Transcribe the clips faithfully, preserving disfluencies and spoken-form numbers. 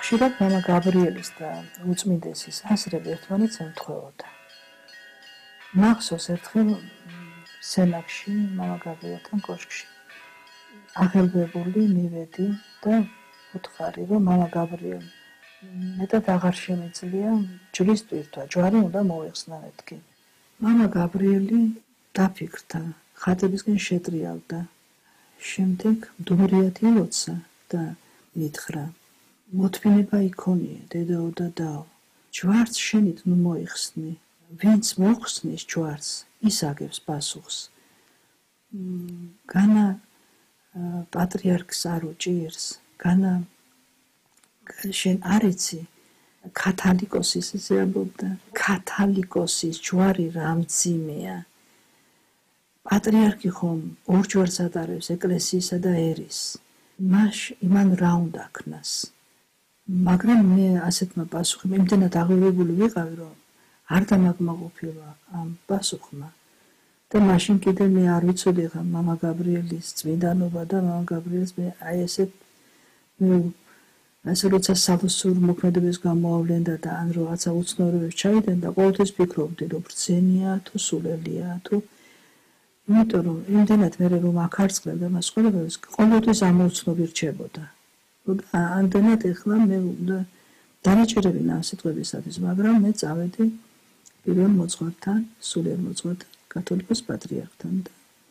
ხშირად მამა გაბრიელის და უწმინდესის აზრები ერთმანეთს ემთხვეოდა. მახსოვს ერთხელ სენაკში, მამა გაბრიელთან კოშკში აღელვებული მივედი და ვუთხარი, რომ მამა გაბრიელი მეტად აღარ შემიძლია ჯვრის ტვირთვა, ჯვარი უნდა მოეხსნა მეთქი. მამა გაბრიელი დაფიქრდა, ხატებისკენ შეტრიალდა. შემდეგ მდუმრიად ილოცა და მითხრა, მოთმინება იქონია, დედაო და დაო, ჯვარს შენით ნუ მოიხსნი, ვინც მოხსნის ჯვარს, ის აგებს პასუხს. განა პატრიარქს არ უჭირს, განა შენ არ იცი, კათალიკოსის ისე ამბობდა, კათალიკოსის ჯვარი რა მძიმეა. პატრიარქი ხომ ორ ჯვარს ატარებს ეკლესიისა და ერის. მას იმან რა უნდა ქნას. მაგრამ მე ასეთმა პასუხმა იმდენად აღელვებული ვიყავი, რომ არ დამაკმაყოფილა ამ პასუხმა. და მაშინ კიდე მე არ ვიცოდი ხა მამა გაბრიელის წმინდანობა და მამა გაბრიელს მე აი ესეთ მე ასე როცა სალოცავ მოქმედებას გამოავლენდა და ან რაღაცა უცნობრებებს ჩაიდენ და ყოველთვის ფიქრობდი, რომ ბრძენია თუ სულელია თუ იმიტომ რომ იმდენად მე რომ აკარწყლებდა მას ყველაფერს ყოველთვის ამოუცნობი რჩებოდა. ამდენად ეხლა მე უნდა დამეჭერებინა ამ სიტყვებისათვის, მაგრამ მე წავედი პირველ მოძღვართან, სულიერ მოძღვართან, კათოლიკოს პატრიარქთან და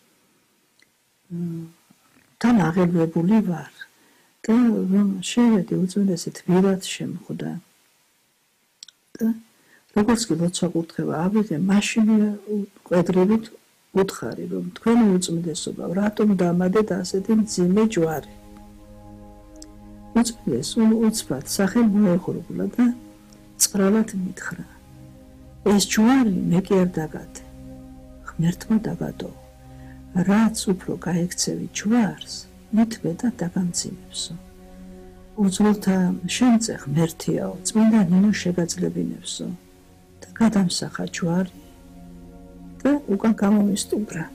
თან აღელვებული ვარ. და რომ შევედი უწმინდესი თბილად შემხვდა. და როგორც კი ლოცვა კურთხევა ავიღე, მაშინ კვედრებით უთხარი, რომ თქვენი უწმინდესობა, რატომ დამადეთ ასეთი მძიმე ჯვარი? უწმინდეს უცბად სახელ მოეხურგულა და წყრალად მითხრა, ეს ჯვარი მე კი არ დაგადე, ღმერთმა დაგადო, რაც უფრო გაექცევი ჯვარს, მით მეტად დაგამძიმებსო. უძველთა შემწე ღმერთიაო, წმინდა ნინო შეგაძლებინებსო და გადამსახა ჯვარი და უკან გამომისტუმრა.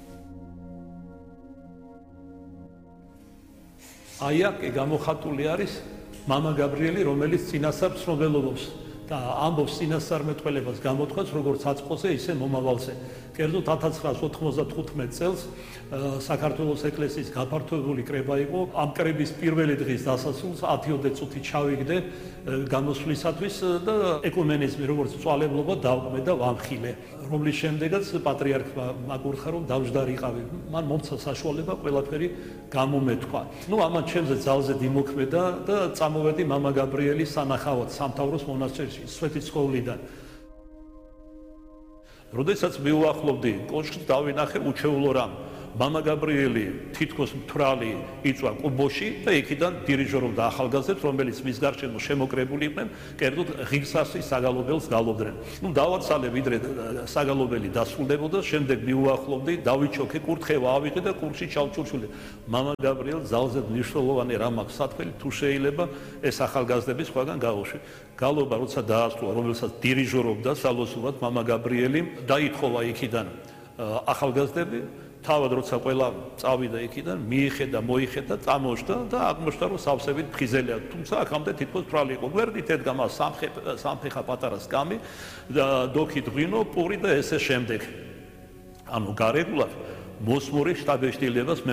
აი აქ გამოხატული არის მამა გაბრიელი, რომელიც წინასწარ ცნობელობს და ამბობს წინასწარმეტყველებას გამოთქვას როგორც აწყოსზე, ისე მომავალზე. კერძოდ ათას ცხრაას ოთხმოცდათხუთმეტ წელს საქართველოს ეკლესიის გაფართოებული კრება იყო. ამ კრების პირველი დღის დასასრულს ათიოდე წუთი ჩავიგდე გამოსვლისათვის და ეკუმენიზმი როგორც წვალებლობა დავყმე და ვამხილე, რომლის შემდეგაც პატრიარქმა მაგურხა რომ დავждარიყავი. მან მომცა საშუალება ყველაფერი გამომეთქვა. ნუ ამან ჩემზე ძალზე დიმოქმედა და წამოვედი მამა გაბრიელის სანახავად სამთავროს მონასტერში, სვეტიცხოვლიდან. როდესაც მივუახლოვდი კოშკს, დავინახე უჩვეულო რამ. მამა გაბრიელი თითქოს მთვრალი იწვა კუბოში და იქიდან დირიჟორობდა ახალგაზრდებს, რომელიც მის გარშემო შემოკრებული იყვნენ, კერძოდ ღირსასის საგალობელს გალობდნენ. ნუ დავაცალე, ვიდრე საგალობელი დასრულდებოდა, შემდეგ მივუახლოვდი, დავიჩოქე, კურთხევა ავიღე და კურსში ჩავჩურჩული. მამა გაბრიელ ძალზე მნიშვნელოვანი რამ აქვს სათქმელი, თუ შეიძლება ეს ახალგაზრდები სხვაგან გაუშვი. გალობა როცა დაასრულა, რომელსაც დირიჟორობდა სალოცავად მამა გაბრიელი, დაითხოვა იქიდან ახალგაზრდები. თავად როცა ყველა წავიდა იქიდან, მიიხედა, მოიხედა, წამოშდა და აღმოჩნდა რომ სავსებით ფხიზელია. თუმცა აქამდე თითქოს თვრალი იყო. გვერდით ედგა მას სამფეხა პატარა სკამი და დოქი დღვინო, პური და ესე შემდეგ. ანუ გარეგულად მოსმური შტაბეშტილებას